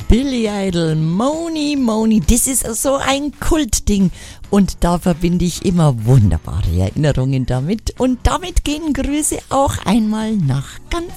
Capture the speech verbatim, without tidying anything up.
Billy Idol, Moni, Moni, das ist so ein Kultding und da verbinde ich immer wunderbare Erinnerungen damit und damit gehen Grüße auch einmal nach ganz